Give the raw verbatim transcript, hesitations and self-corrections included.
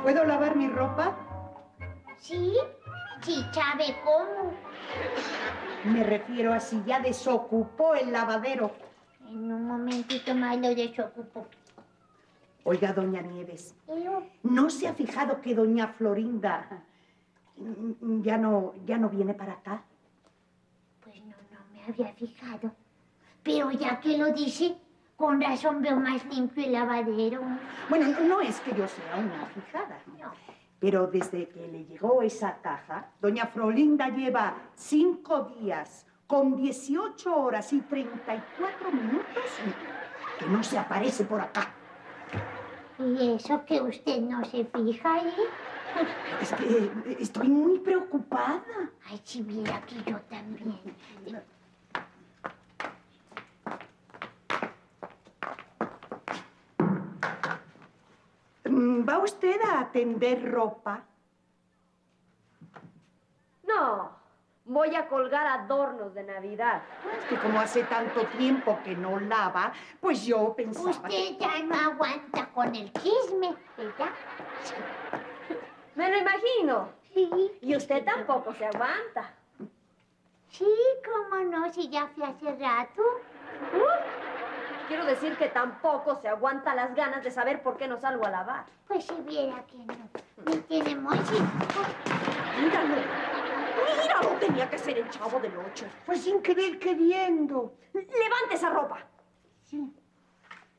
¿Puedo lavar mi ropa? ¿Sí? Sí, ¿sabe cómo? Me refiero a si ya desocupó el lavadero. En un momentito más lo desocupo. Oiga, doña Nieves, ¿Pero? ¿no se ha fijado que doña Florinda ya no, ya no viene para acá? Pues no, no me había fijado. Pero ya que lo dice, con razón veo más limpio el lavadero. Bueno, no, no es que yo sea una fijada. No. Pero desde que le llegó esa caja, doña Florinda lleva cinco días con dieciocho horas y treinta y cuatro minutos que no se aparece por acá. ¿Y eso que usted no se fija ahí? Es que estoy muy preocupada. Ay, si viera que yo también. ¿Va usted a atender ropa? No, voy a colgar adornos de Navidad. Es que como hace tanto tiempo que no lava, pues yo pensaba... Usted ya no aguanta con el chisme, ¿verdad? Me lo imagino. Sí. Y usted tampoco se aguanta. Sí, cómo no, si ya fui hace rato. Uh, quiero decir que tampoco se aguanta las ganas de saber por qué no salgo a lavar. Pues si viera que no, me tiene muy chico. Míralo, míralo, tenía que ser el Chavo del Ocho. Pues sin querer queriendo. ¡Levante esa ropa! Sí.